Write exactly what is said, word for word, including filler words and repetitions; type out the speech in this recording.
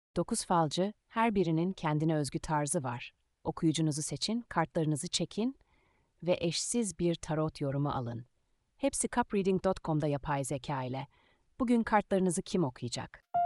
Dokuz falcı, her birinin kendine özgü tarzı var. Okuyucunuzu seçin, kartlarınızı çekin ve eşsiz bir tarot yorumu alın. Hepsi cup reading nokta com'da yapay zeka ile. Bugün kartlarınızı kim okuyacak?